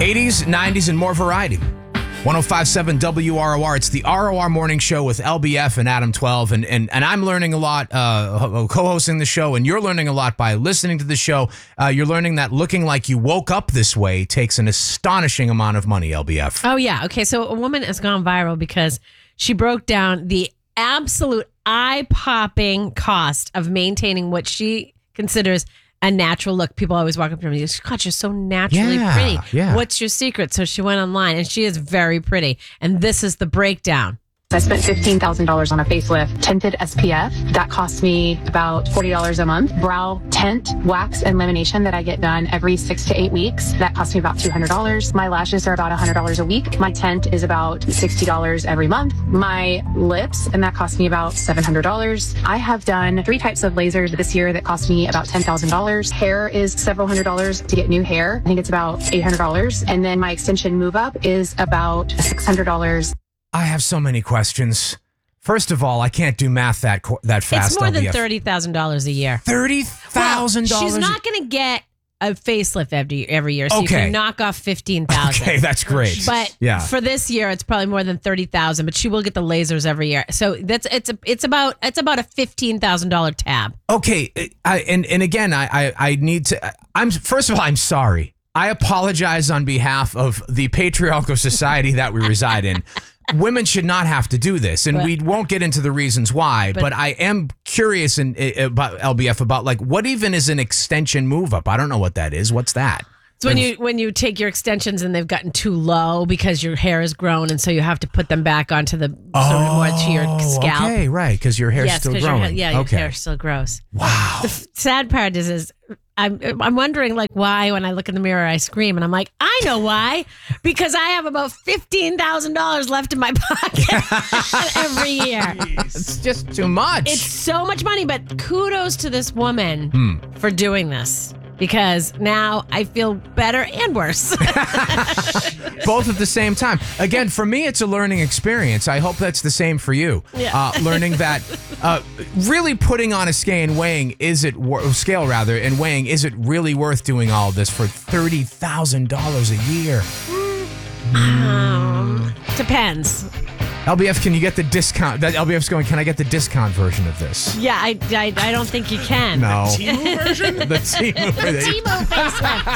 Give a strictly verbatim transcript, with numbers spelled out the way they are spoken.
eighties, nineties, and more variety. one oh five point seven W R O R. It's the R O R Morning Show with L B F and Adam twelve. And and, and I'm learning a lot uh, co-hosting the show, and you're learning a lot by listening to the show. Uh, you're learning that looking like you woke up this way takes an astonishing amount of money, L B F. Oh, yeah. Okay, so a woman has gone viral because she broke down the absolute eye-popping cost of maintaining what she considers a natural look. People always walk up to me and go, God, you're so naturally Yeah, pretty. yeah. What's your secret? So she went online, and she is very pretty. And this is the breakdown. I spent fifteen thousand dollars on a facelift, tinted S P F. That cost me about forty dollars a month. Brow tint, wax, and lamination that I get done every six to eight weeks. That cost me about two hundred dollars. My lashes are about one hundred dollars a week. My tint is about sixty dollars every month. My lips, and that cost me about seven hundred dollars. I have done three types of lasers this year that cost me about ten thousand dollars. Hair is several hundred dollars to get new hair. I think it's about eight hundred dollars. And then my extension move up is about six hundred dollars. I have so many questions. First of all, I can't do math that qu- that fast. It's more L B than F. thirty thousand dollars a year. thirty thousand Well, dollars? she's not going to get a facelift every, every year, so you Okay. can knock off fifteen thousand dollars. Okay, that's great. But yeah. for this year, it's probably more than thirty thousand. But she will get the lasers every year, so that's it's a, it's about it's about a fifteen thousand dollar tab. Okay, I, and and again, I, I I need to. I'm first of all, I'm sorry. I apologize on behalf of the patriarchal society that we reside in. Women should not have to do this, and But- we won't get into the reasons why. But, But- I am curious in, uh, about L B F about like what even is an extension move up? I don't know what that is. What's that? It's when you when you take your extensions and they've gotten too low because your hair has grown, and so you have to put them back onto the sort of more to your scalp. Okay, right, because your hair's yes, still 'cause growing. Your, hair- yeah, your okay. hair still grows. Wow. The f- sad part is, is I'm I'm wondering like why when I look in the mirror I scream, and I'm like, I know why, because I have about fifteen thousand dollars left in my pocket every year. It's just too much. It's so much money, but kudos to this woman Hmm. for doing this, because now I feel better and worse. Both at the same time. Again, for me, it's a learning experience. I hope that's the same for you. Yeah. Uh, learning that uh, really putting on a scale and weighing, is it wor- scale rather, and weighing, is it really worth doing all of this for thirty thousand dollars a year? um, depends. L B F, can you get the discount? That L B F's going, can I get the discount version of this? Yeah, I, I, I don't think you can. No. T-Move version? The T-Move. T-Mobile facelift.